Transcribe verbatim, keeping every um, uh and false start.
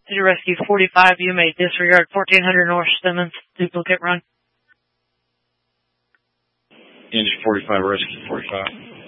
City Rescue forty-five, you may disregard fourteen hundred North Simmons, duplicate run. Engine forty-five, Rescue forty-five.